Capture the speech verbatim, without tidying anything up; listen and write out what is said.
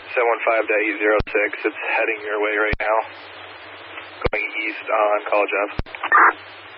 seven one five dash zero six, it's heading your way right now. Going east on College Ave.